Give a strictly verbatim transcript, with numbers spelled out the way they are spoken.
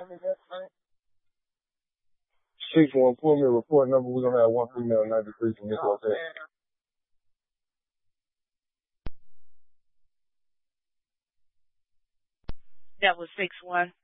Six one, pull me a report number. We're gonna have one female ninety-three from this hotel. That was six one.